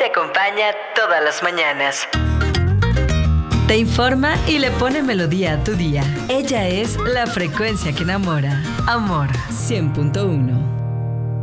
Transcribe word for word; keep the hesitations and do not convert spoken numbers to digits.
acompaña todas las mañanas. Te informa y le pone melodía a tu día. Ella es la frecuencia que enamora. Amor cien punto uno.